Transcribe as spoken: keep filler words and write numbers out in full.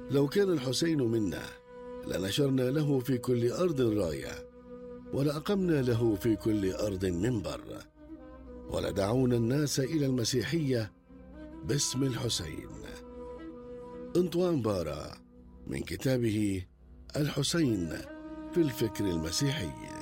لو كان الحسين منا لنشرنا له في كل أرض راية، ولأقمنا له في كل أرض منبر، ولدعونا الناس إلى المسيحية باسم الحسين. أنطوان بارا من كتابه الحسين في الفكر المسيحي.